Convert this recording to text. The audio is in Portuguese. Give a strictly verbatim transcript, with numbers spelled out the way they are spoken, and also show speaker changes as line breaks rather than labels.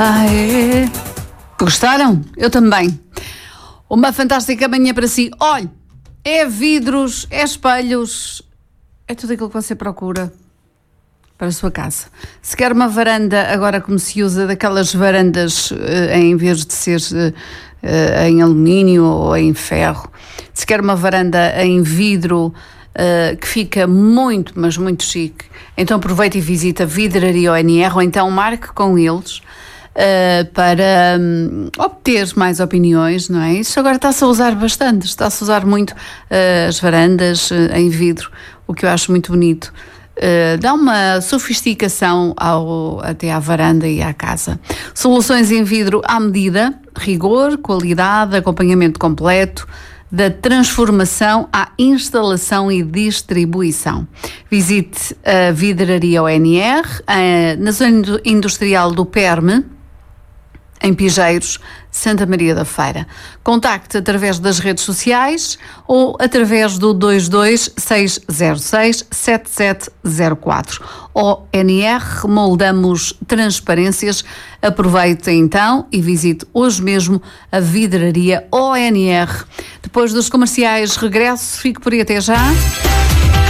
Ah, é? Gostaram? Eu também. Uma fantástica manhã para si. Olhe, é vidros, é espelhos, é tudo aquilo que você procura para a sua casa. Se quer uma varanda, agora como se usa daquelas varandas uh, em vez de ser uh, uh, em alumínio ou em ferro, se quer uma varanda em vidro uh, que fica muito, mas muito chique, então aproveite e visita a Vidraria O N R ou então marque com eles. Uh, para um, obter mais opiniões, não é? Isso agora está-se a usar bastante, está-se a usar muito uh, as varandas uh, em vidro, o que eu acho muito bonito. Uh, dá uma sofisticação ao, até à varanda e à casa. Soluções em vidro à medida, rigor, qualidade, acompanhamento completo, da transformação à instalação e distribuição. Visite a Vidraria O N R uh, na zona industrial do Perme, em Pigeiros, Santa Maria da Feira. Contacte através das redes sociais ou através do dois dois seis zero seis sete sete zero quatro. O N R, moldamos transparências. Aproveite então e visite hoje mesmo a Vidraria O N R. Depois dos comerciais, regresso. Fique por aí até já.